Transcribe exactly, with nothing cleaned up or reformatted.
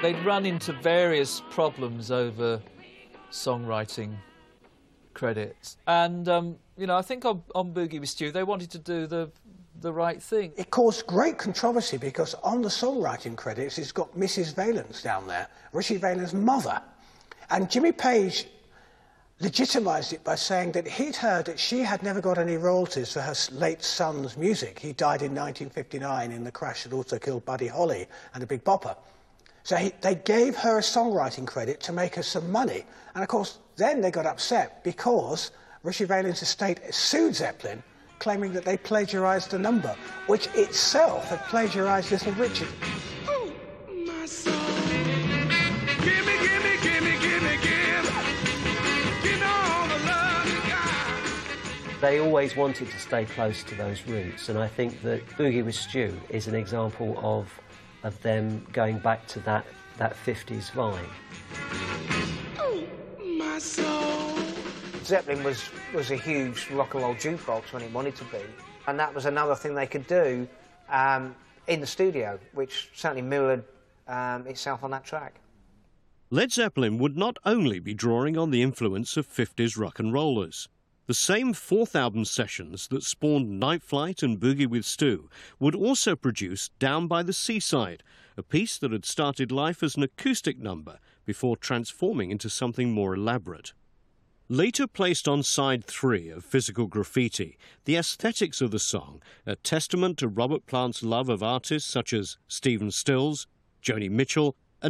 They'd run into various problems over songwriting credits. And, um, you know, I think on, on Boogie with Stu, they wanted to do the, the right thing. It caused great controversy because on the songwriting credits, it's got Missus Valence down there, Richie Valens' mother. And Jimmy Page legitimised it by saying that he'd heard that she had never got any royalties for her late son's music. He died in nineteen fifty-nine in the crash that also killed Buddy Holly and a Big Bopper. So he, they gave her a songwriting credit to make her some money. And, of course, then they got upset because Richie Valens' estate sued Zeppelin, claiming that they plagiarised the number, which itself had plagiarised Little Richard. Oh, my soul. Gimme, gimme, gimme, gimme, gimme. Give me all the love you got. They always wanted to stay close to those roots, and I think that Boogie with Stu is an example of of them going back to that, that fifties vibe. Oh, my soul. Zeppelin was, was a huge rock and roll jukebox when it wanted to be, and that was another thing they could do um, in the studio, which certainly mirrored um, itself on that track. Led Zeppelin would not only be drawing on the influence of fifties rock and rollers. The same fourth album sessions that spawned Night Flight and Boogie with Stu would also produce Down by the Seaside, a piece that had started life as an acoustic number before transforming into something more elaborate. Later placed on side three of Physical Graffiti, the aesthetics of the song, a testament to Robert Plant's love of artists such as Stephen Stills, Joni Mitchell